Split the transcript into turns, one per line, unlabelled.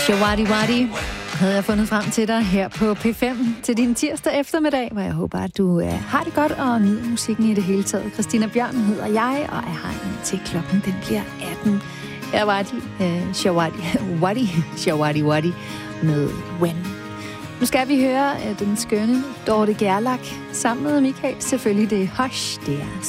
Shawadi Wadi havde jeg fundet frem til dig her på P5 til din tirsdag eftermiddag, hvor jeg håber, at du har det godt og nyder musikken i det hele taget. Christina Bjørn hedder jeg, og jeg har en til klokken, den bliver 18. Her var de Shawadi Wadi med When. Nu skal vi høre den skønne Dorte Gerlach sammen med Michael. Selvfølgelig det er Hush, det er